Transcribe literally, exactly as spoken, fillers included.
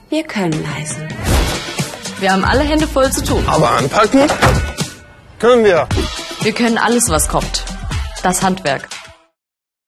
Wir können leisten. Wir haben alle Hände voll zu tun. Aber anpacken können wir. Wir können alles, was kommt. Das Handwerk.